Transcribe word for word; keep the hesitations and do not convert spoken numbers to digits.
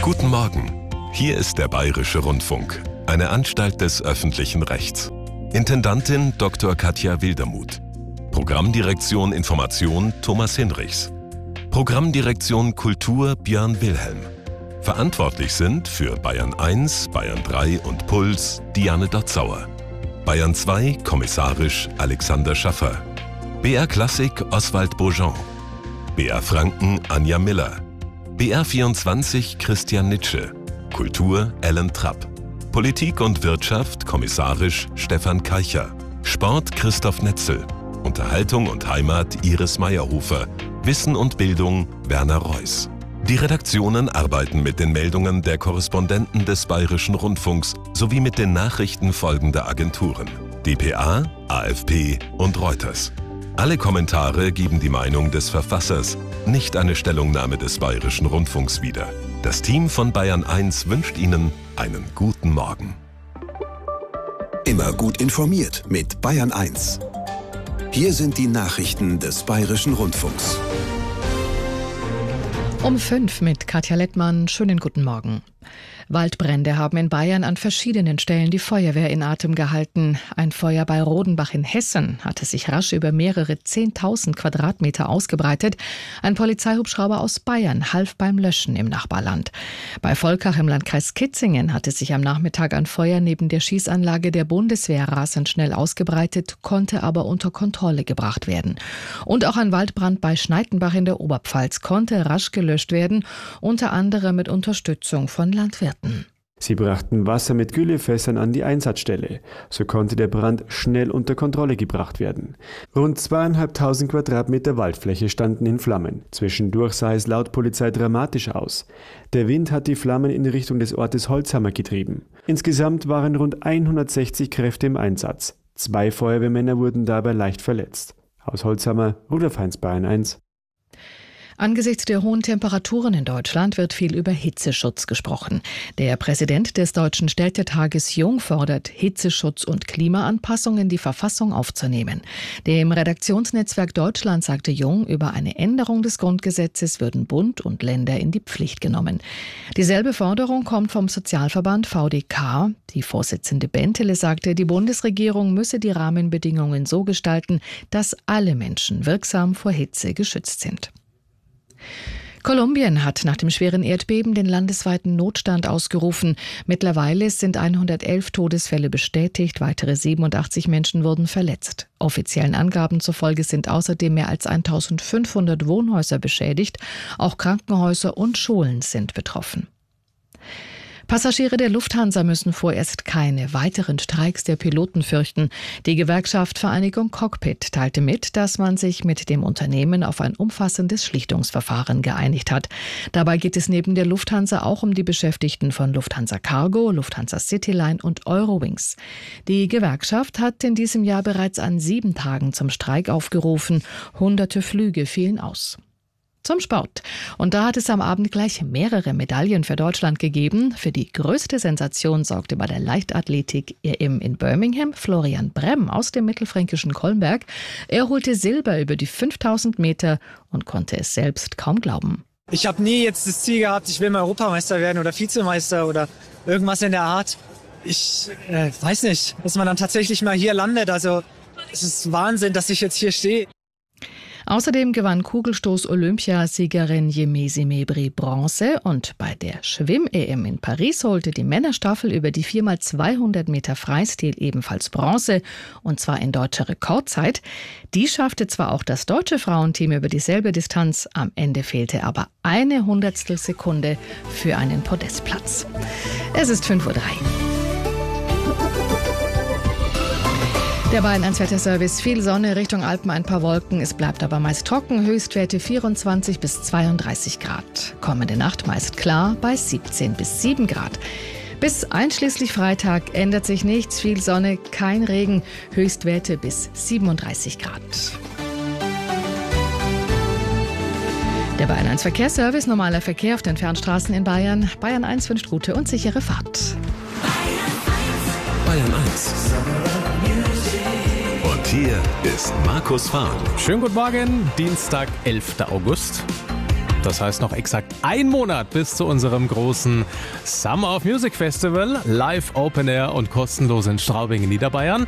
Guten Morgen. Hier ist der Bayerische Rundfunk, eine Anstalt des öffentlichen Rechts. Intendantin Doktor Katja Wildermuth. Programmdirektion Information Thomas Hinrichs. Programmdirektion Kultur Björn Wilhelm. Verantwortlich sind für Bayern eins, Bayern drei und Puls Diane Dotzauer. Bayern zwei kommissarisch Alexander Schaffer. B R Klassik Oswald Beaujean. B R Franken Anja Miller. B R vierundzwanzig Christian Nitsche. Kultur Ellen Trapp. Politik und Wirtschaft kommissarisch Stefan Keicher. Sport Christoph Netzel. Unterhaltung und Heimat Iris Meyerhofer. Wissen und Bildung Werner Reuss. Die Redaktionen arbeiten mit den Meldungen der Korrespondenten des Bayerischen Rundfunks sowie mit den Nachrichten folgender Agenturen: D P A, A F P und Reuters. Alle Kommentare geben die Meinung des Verfassers, nicht eine Stellungnahme des Bayerischen Rundfunks wieder. Das Team von Bayern eins wünscht Ihnen einen guten Morgen. Immer gut informiert mit Bayern eins. Hier sind die Nachrichten des Bayerischen Rundfunks. Um fünf mit Katja Lettmann. Schönen guten Morgen. Waldbrände haben in Bayern an verschiedenen Stellen die Feuerwehr in Atem gehalten. Ein Feuer bei Rodenbach in Hessen hatte sich rasch über mehrere zehntausend Quadratmeter ausgebreitet. Ein Polizeihubschrauber aus Bayern half beim Löschen im Nachbarland. Bei Volkach im Landkreis Kitzingen hatte sich am Nachmittag ein Feuer neben der Schießanlage der Bundeswehr rasend schnell ausgebreitet, konnte aber unter Kontrolle gebracht werden. Und auch ein Waldbrand bei Schneitenbach in der Oberpfalz konnte rasch gelöscht werden, unter anderem mit Unterstützung von Landwirten. Sie brachten Wasser mit Güllefässern an die Einsatzstelle. So konnte der Brand schnell unter Kontrolle gebracht werden. Rund zweieinhalbtausend Quadratmeter Waldfläche standen in Flammen. Zwischendurch sah es laut Polizei dramatisch aus. Der Wind hat die Flammen in Richtung des Ortes Holzhammer getrieben. Insgesamt waren rund hundertsechzig Kräfte im Einsatz. Zwei Feuerwehrmänner wurden dabei leicht verletzt. Aus Holzhammer, Rudolf Heinz, Bayern eins. Angesichts der hohen Temperaturen in Deutschland wird viel über Hitzeschutz gesprochen. Der Präsident des Deutschen Städtetages Jung fordert, Hitzeschutz und Klimaanpassung in die Verfassung aufzunehmen. Dem Redaktionsnetzwerk Deutschland sagte Jung, über eine Änderung des Grundgesetzes würden Bund und Länder in die Pflicht genommen. Dieselbe Forderung kommt vom Sozialverband V D K. Die Vorsitzende Bentele sagte, die Bundesregierung müsse die Rahmenbedingungen so gestalten, dass alle Menschen wirksam vor Hitze geschützt sind. Kolumbien hat nach dem schweren Erdbeben den landesweiten Notstand ausgerufen. Mittlerweile sind hundertelf Todesfälle bestätigt, weitere siebenundachtzig Menschen wurden verletzt. Offiziellen Angaben zufolge sind außerdem mehr als eintausendfünfhundert Wohnhäuser beschädigt. Auch Krankenhäuser und Schulen sind betroffen. Passagiere der Lufthansa müssen vorerst keine weiteren Streiks der Piloten fürchten. Die Gewerkschaft Vereinigung Cockpit teilte mit, dass man sich mit dem Unternehmen auf ein umfassendes Schlichtungsverfahren geeinigt hat. Dabei geht es neben der Lufthansa auch um die Beschäftigten von Lufthansa Cargo, Lufthansa Cityline und Eurowings. Die Gewerkschaft hat in diesem Jahr bereits an sieben Tagen zum Streik aufgerufen. Hunderte Flüge fielen aus. Zum Sport. Und da hat es am Abend gleich mehrere Medaillen für Deutschland gegeben. Für die größte Sensation sorgte bei der Leichtathletik-E M in Birmingham Florian Bremm aus dem mittelfränkischen Kolmberg. Er holte Silber über die fünftausend Meter und konnte es selbst kaum glauben. Ich habe nie jetzt das Ziel gehabt, ich will mal Europameister werden oder Vizemeister oder irgendwas in der Art. Ich äh, weiß nicht, dass man dann tatsächlich mal hier landet. Also es ist Wahnsinn, dass ich jetzt hier stehe. Außerdem gewann Kugelstoß-Olympiasiegerin Yemisi Mebri Bronze und bei der Schwimm-E M in Paris holte die Männerstaffel über die vier mal zweihundert Meter Freistil ebenfalls Bronze, und zwar in deutscher Rekordzeit. Die schaffte zwar auch das deutsche Frauenteam über dieselbe Distanz, am Ende fehlte aber eine Hundertstel Sekunde für einen Podestplatz. Es ist fünf Uhr drei. Der Bayern eins Wetterservice, viel Sonne, Richtung Alpen ein paar Wolken. Es bleibt aber meist trocken, Höchstwerte vierundzwanzig bis zweiunddreißig Grad. Kommende Nacht meist klar bei siebzehn bis sieben Grad. Bis einschließlich Freitag ändert sich nichts, viel Sonne, kein Regen, Höchstwerte bis siebenunddreißig Grad. Der Bayern eins Verkehrsservice, normaler Verkehr auf den Fernstraßen in Bayern. Bayern eins wünscht gute und sichere Fahrt. Bayern eins. Hier ist Markus Fahren. Schönen guten Morgen, Dienstag, elfter August. Das heißt noch exakt ein Monat bis zu unserem großen Summer of Music Festival. Live Open Air und kostenlos in Straubing in Niederbayern.